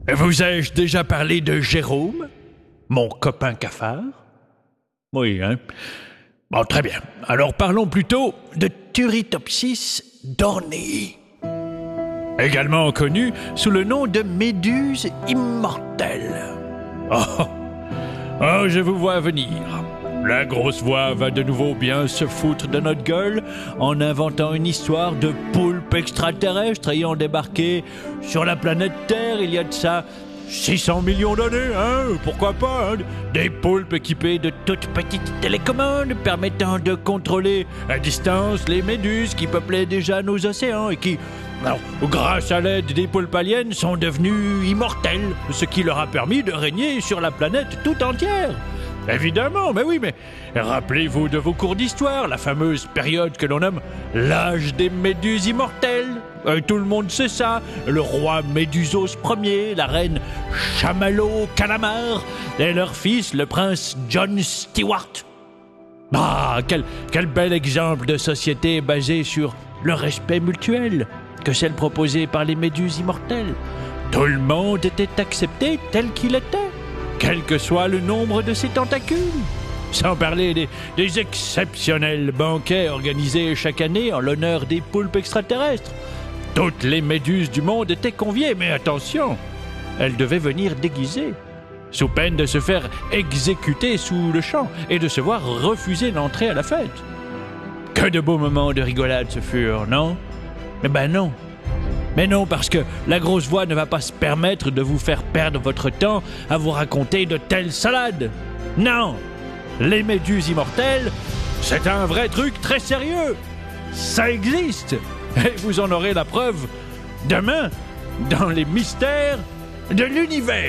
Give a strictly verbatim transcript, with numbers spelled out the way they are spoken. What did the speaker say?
Vous ai-je déjà parlé de Jérôme, mon copain cafard? Oui, hein? Bon, très bien. Alors parlons plutôt de Turritopsis dornei, également connu sous le nom de méduse immortelle. Oh, oh, je vous vois venir. La grosse voix va de nouveau bien se foutre de notre gueule en inventant une histoire de poulpe extraterrestre ayant débarqué sur la planète Terre il y a de ça six cents millions d'années, hein? Pourquoi pas, hein? Des poulpes équipés de toutes petites télécommandes permettant de contrôler à distance les méduses qui peuplaient déjà nos océans et qui, alors, grâce à l'aide des poulpes aliens, sont devenus immortels, ce qui leur a permis de régner sur la planète tout entière. Évidemment, mais oui, mais rappelez-vous de vos cours d'histoire, la fameuse période que l'on nomme l'âge des méduses immortelles. Euh, tout le monde sait ça. Le roi Médusos Ier, la reine Chamallow Calamar et leur fils, le prince John Stewart. Ah, quel, quel bel exemple de société basée sur le respect mutuel que celle proposée par les méduses immortelles. Tout le monde était accepté tel qu'il était, quel que soit le nombre de ses tentacules. Sans parler des, des exceptionnels banquets organisés chaque année en l'honneur des poulpes extraterrestres. Toutes les méduses du monde étaient conviées, mais attention, elles devaient venir déguisées, sous peine de se faire exécuter sous le champ et de se voir refuser l'entrée à la fête. Que de beaux moments de rigolade ce furent, non? Eh ben non. Mais non, parce que la grosse voix ne va pas se permettre de vous faire perdre votre temps à vous raconter de telles salades. Non, les méduses immortelles, c'est un vrai truc très sérieux. Ça existe. Et vous en aurez la preuve demain dans les mystères de l'univers.